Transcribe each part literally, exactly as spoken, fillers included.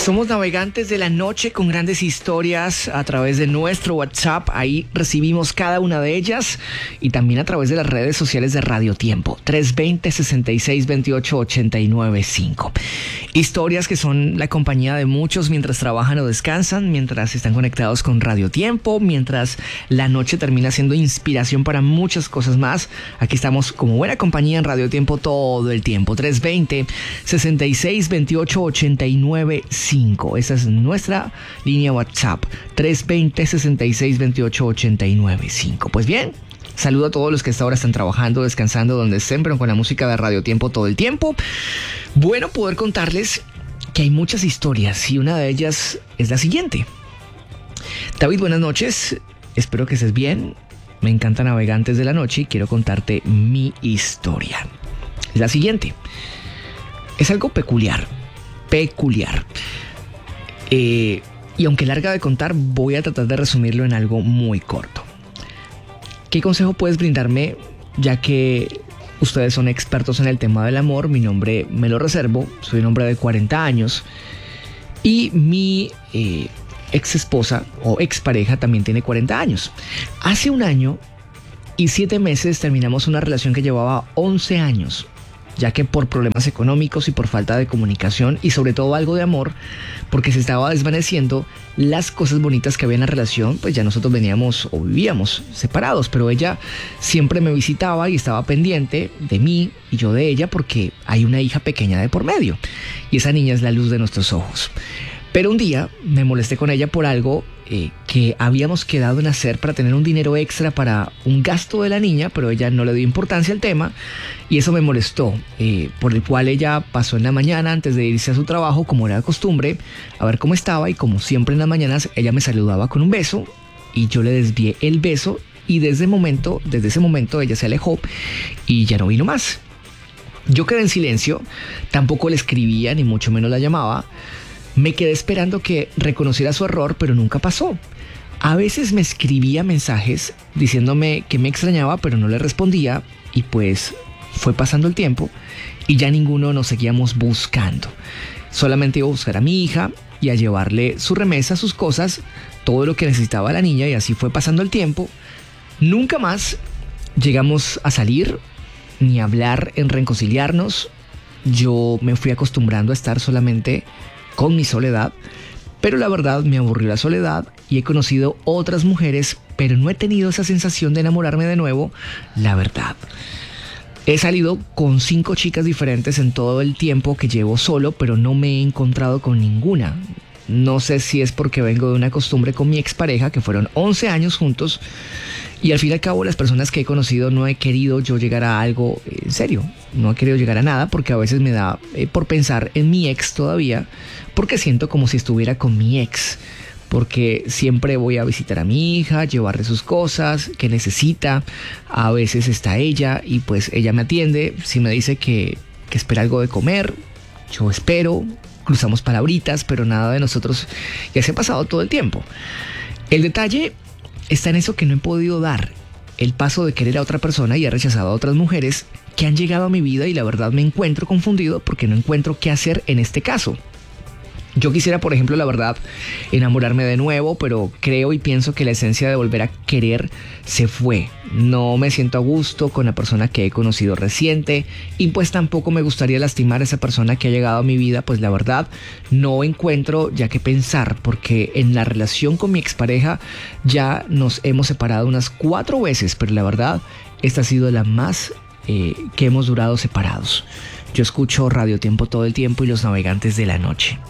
Somos navegantes de la noche con grandes historias a través de nuestro WhatsApp. Ahí recibimos cada una de ellas y también a través de las redes sociales de Radio Tiempo. tres dos cero, seis seis dos ocho, ocho nueve cinco. Historias que son la compañía de muchos mientras trabajan o descansan, mientras están conectados con Radio Tiempo, mientras la noche termina siendo inspiración para muchas cosas más. Aquí estamos como buena compañía en Radio Tiempo todo el tiempo. tres dos cero, seis seis dos ocho, ocho nueve cinco. Esa es nuestra línea WhatsApp. tres dos cero, seis seis dos ocho, ocho nueve cinco. Pues bien, saludo a todos los que hasta ahora están trabajando, descansando, donde estén, pero con la música de Radio Tiempo todo el tiempo. Bueno, poder contarles que hay muchas historias y una de ellas es la siguiente. David, buenas noches. Espero que estés bien. Me encanta Navegantes de la Noche y quiero contarte mi historia. Es la siguiente. Es algo peculiar. Peculiar. Eh, y aunque larga de contar, voy a tratar de resumirlo en algo muy corto. ¿Qué consejo puedes brindarme, ya que ustedes son expertos en el tema del amor? Mi nombre me lo reservo, soy un hombre de cuarenta años y mi eh, ex esposa o expareja también tiene cuarenta años. Hace un año y siete meses terminamos una relación que llevaba once años, ya que por problemas económicos y por falta de comunicación y sobre todo algo de amor, porque se estaba desvaneciendo las cosas bonitas que había en la relación, pues ya nosotros veníamos o vivíamos separados, pero ella siempre me visitaba y estaba pendiente de mí y yo de ella porque hay una hija pequeña de por medio y esa niña es la luz de nuestros ojos. Pero un día me molesté con ella por algo eh, que habíamos quedado en hacer para tener un dinero extra para un gasto de la niña, pero ella no le dio importancia al tema y eso me molestó, eh, por el cual ella pasó en la mañana antes de irse a su trabajo, como era de costumbre, a ver cómo estaba y como siempre en las mañanas ella me saludaba con un beso y yo le desvié el beso y desde, momento, desde ese momento ella se alejó y ya no vino más. Yo quedé en silencio, tampoco le escribía ni mucho menos la llamaba. Me quedé esperando que reconociera su error, pero nunca pasó. A veces me escribía mensajes diciéndome que me extrañaba, pero no le respondía. Y pues fue pasando el tiempo y ya ninguno nos seguíamos buscando. Solamente iba a buscar a mi hija y a llevarle su remesa, sus cosas, todo lo que necesitaba la niña y así fue pasando el tiempo. Nunca más llegamos a salir ni a hablar en reconciliarnos. Yo me fui acostumbrando a estar solamente con mi soledad, pero la verdad me aburrió la soledad y he conocido otras mujeres, pero no he tenido esa sensación de enamorarme de nuevo, la verdad. He salido con cinco chicas diferentes en todo el tiempo que llevo solo, pero no me he encontrado con ninguna. No sé si es porque vengo de una costumbre con mi expareja, que fueron once años juntos, y al fin y al cabo las personas que he conocido no he querido yo llegar a algo en serio. No he querido llegar a nada porque a veces me da eh, por pensar en mi ex todavía, porque siento como si estuviera con mi ex, porque siempre voy a visitar a mi hija, llevarle sus cosas que necesita. A veces está ella y pues ella me atiende. Si me dice que, que espera algo de comer, yo espero, cruzamos palabritas, pero nada de nosotros ya se ha pasado todo el tiempo. El detalle está en eso que no he podido dar el paso de querer a otra persona y he rechazado a otras mujeres que han llegado a mi vida y la verdad me encuentro confundido porque no encuentro qué hacer en este caso. Yo quisiera, por ejemplo, la verdad, enamorarme de nuevo, pero creo y pienso que la esencia de volver a querer se fue. No me siento a gusto con la persona que he conocido reciente y pues tampoco me gustaría lastimar a esa persona que ha llegado a mi vida, pues la verdad no encuentro ya qué pensar, porque en la relación con mi expareja ya nos hemos separado unas cuatro veces, pero la verdad esta ha sido la más eh, que hemos durado separados. Yo escucho Radio Tiempo todo el tiempo y Los Navegantes de la Noche.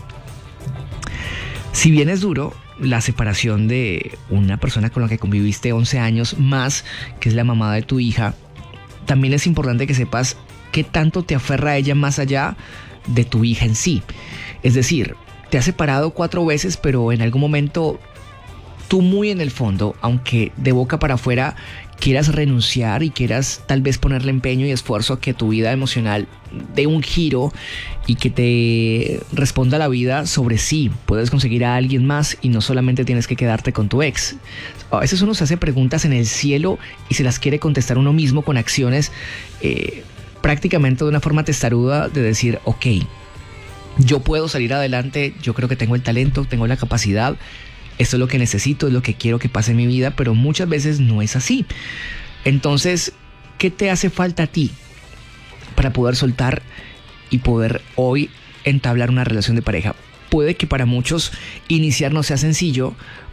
Si bien es duro la separación de una persona con la que conviviste once años más, que es la mamá de tu hija, también es importante que sepas qué tanto te aferra a ella más allá de tu hija en sí. Es decir, te has separado cuatro veces, pero en algún momento tú muy en el fondo, aunque de boca para afuera quieras renunciar y quieras tal vez ponerle empeño y esfuerzo a que tu vida emocional dé un giro y que te responda la vida sobre sí, puedes conseguir a alguien más y no solamente tienes que quedarte con tu ex. A veces uno se hace preguntas en el cielo y se las quiere contestar uno mismo con acciones eh, prácticamente de una forma testaruda de decir, ok, yo puedo salir adelante, yo creo que tengo el talento, tengo la capacidad, esto es lo que necesito, es lo que quiero que pase en mi vida, pero muchas veces no es así. Entonces, ¿qué te hace falta a ti para poder soltar y poder hoy entablar una relación de pareja? Puede que para muchos iniciar no sea sencillo,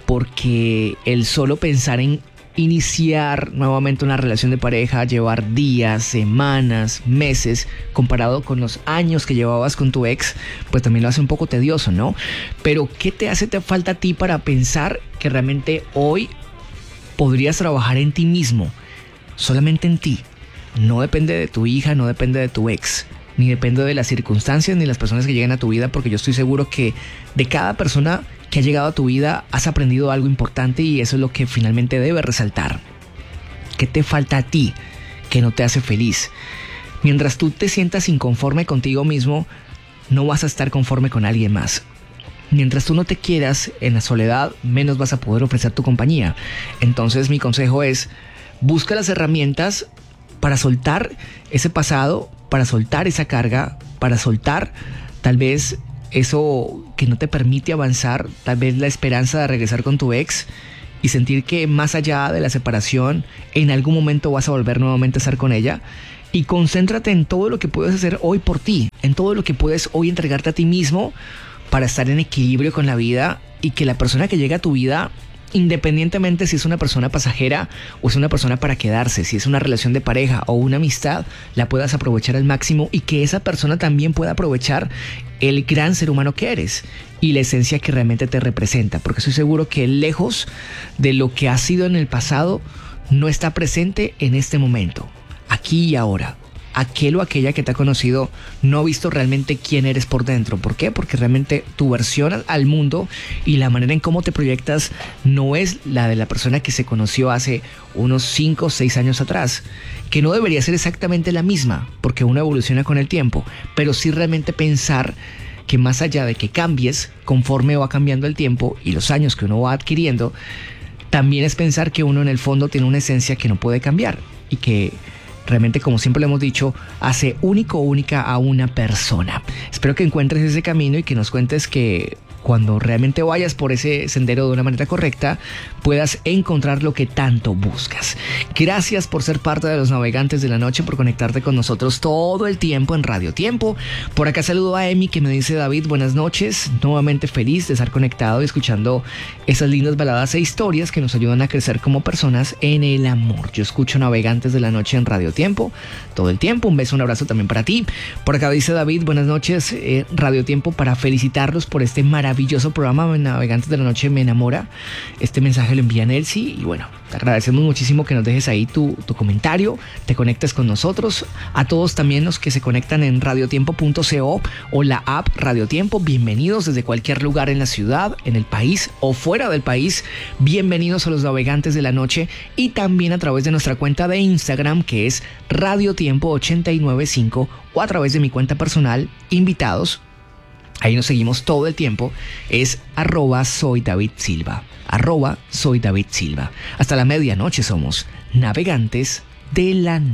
porque el solo pensar en iniciar nuevamente una relación de pareja, llevar días, semanas, meses, comparado con los años que llevabas con tu ex, pues también lo hace un poco tedioso, ¿no? Pero ¿qué te hace te falta a ti para pensar que realmente hoy podrías trabajar en ti mismo? Solamente en ti. No depende de tu hija, no depende de tu ex, ni depende de las circunstancias ni las personas que lleguen a tu vida, porque yo estoy seguro que de cada persona que ha llegado a tu vida has aprendido algo importante, y eso es lo que finalmente debe resaltar. ¿Qué te falta a ti que no te hace feliz? Mientras tú te sientas inconforme contigo mismo, no vas a estar conforme con alguien más. Mientras tú no te quieras en la soledad, menos vas a poder ofrecer tu compañía. Entonces mi consejo es: busca las herramientas para soltar ese pasado, para soltar esa carga, para soltar tal vez eso que no te permite avanzar, tal vez la esperanza de regresar con tu ex, y sentir que más allá de la separación, en algún momento vas a volver nuevamente a estar con ella. Y concéntrate en todo lo que puedes hacer hoy por ti, en todo lo que puedes hoy entregarte a ti mismo para estar en equilibrio con la vida, y que la persona que llega a tu vida, independientemente si es una persona pasajera o es una persona para quedarse, si es una relación de pareja o una amistad, la puedas aprovechar al máximo, y que esa persona también pueda aprovechar el gran ser humano que eres y la esencia que realmente te representa, porque estoy seguro que lejos de lo que has sido en el pasado, no está presente en este momento, aquí y ahora. Aquel o aquella que te ha conocido no ha visto realmente quién eres por dentro. ¿Por qué? Porque realmente tu versión al mundo y la manera en cómo te proyectas no es la de la persona que se conoció hace unos cinco o seis años atrás, que no debería ser exactamente la misma, porque uno evoluciona con el tiempo, pero sí realmente pensar que más allá de que cambies conforme va cambiando el tiempo y los años que uno va adquiriendo, también es pensar que uno en el fondo tiene una esencia que no puede cambiar, y que realmente, como siempre lo hemos dicho, hace único o única a una persona. Espero que encuentres ese camino y que nos cuentes que cuando realmente vayas por ese sendero de una manera correcta, puedas encontrar lo que tanto buscas. Gracias por ser parte de los Navegantes de la Noche, por conectarte con nosotros todo el tiempo en Radio Tiempo. Por acá saludo a Emi, que me dice: David, buenas noches. Nuevamente feliz de estar conectado y escuchando esas lindas baladas e historias que nos ayudan a crecer como personas en el amor. Yo escucho Navegantes de la Noche en Radio Tiempo todo el tiempo. Un beso, un abrazo también para ti. Por acá dice David: buenas noches, eh, Radio Tiempo, para felicitarlos por este maravilloso programa Navegantes de la Noche, me enamora. Este mensaje lo envía Nelsi, y bueno, te agradecemos muchísimo que nos dejes ahí tu, tu comentario, te conectes con nosotros. A todos también los que se conectan en radiotiempo punto co o la app Radio Tiempo, bienvenidos desde cualquier lugar en la ciudad, en el país o fuera del país. Bienvenidos a los Navegantes de la Noche, y también a través de nuestra cuenta de Instagram, que es Radio Tiempo ochenta y nueve punto cinco, o a través de mi cuenta personal, Invitados. Ahí nos seguimos todo el tiempo. Es arroba soy David Silva. Arroba soy David Silva. Hasta la medianoche somos Navegantes de la Noche.